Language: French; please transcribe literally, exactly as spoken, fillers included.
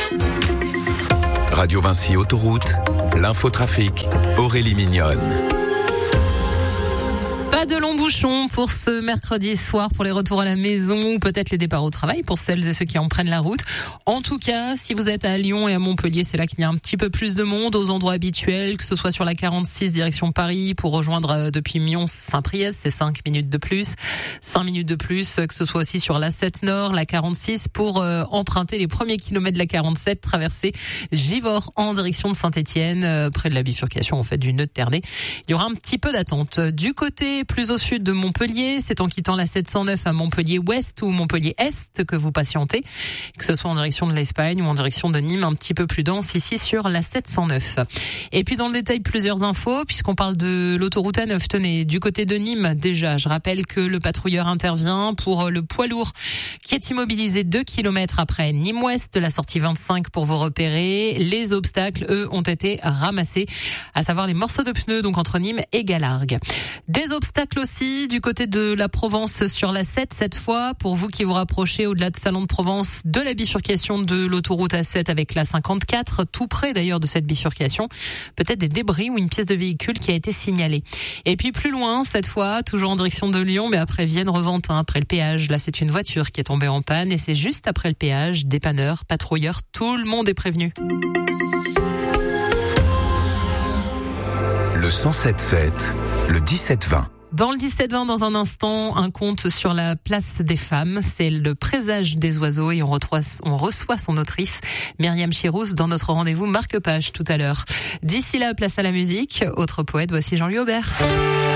Radio Vinci Autoroute, l'infotrafic, Aurélie Mignonne. Pas de longs bouchons pour ce mercredi soir pour les retours à la maison ou peut-être les départs au travail pour celles et ceux qui en prennent la route. En tout cas, si vous êtes à Lyon et à Montpellier, c'est là qu'il y a un petit peu plus de monde aux endroits habituels, que ce soit sur la quarante-six direction Paris pour rejoindre depuis Mions-Saint-Priest, c'est cinq minutes de plus, cinq minutes de plus, que ce soit aussi sur l'A sept Nord, la quarante-six pour euh, emprunter les premiers kilomètres de la quarante-sept, traverser Givors en direction de Saint-Étienne, euh, près de la bifurcation en fait du nœud de Ternay. Il y aura un petit peu d'attente. Du côté plus au sud de Montpellier, c'est en quittant la sept cent neuf à Montpellier-Ouest ou Montpellier-Est que vous patientez, que ce soit en direction de l'Espagne ou en direction de Nîmes, un petit peu plus dense ici sur la sept cent neuf. Et puis dans le détail, plusieurs infos, puisqu'on parle de l'autoroute A neuf. Tenez, du côté de Nîmes, déjà, je rappelle que le patrouilleur intervient pour le poids lourd qui est immobilisé deux kilomètres après Nîmes-Ouest, la sortie vingt-cinq pour vous repérer. Les obstacles, eux, ont été ramassés, à savoir les morceaux de pneus, donc entre Nîmes et Galargues. Des obstacles aussi du côté de la Provence sur la sept, cette fois, pour vous qui vous rapprochez au-delà de Salon de Provence de la bifurcation de l'autoroute A sept avec la cinquante-quatre, tout près d'ailleurs de cette bifurcation, peut-être des débris ou une pièce de véhicule qui a été signalée. Et puis plus loin, cette fois, toujours en direction de Lyon, mais après Vienne-Reventin, après le péage, là c'est une voiture qui est tombée en panne et c'est juste après le péage, dépanneurs, patrouilleurs, tout le monde est prévenu. Le cent sept sept, le dix-sept vingt. Dans le dix-sept vingt, dans un instant, un conte sur la place des femmes. C'est le présage des oiseaux et on reçoit, on reçoit son autrice, Myriam Chirouz, dans notre rendez-vous Marque-Page tout à l'heure. D'ici là, place à la musique. Autre poète, voici Jean-Louis Aubert.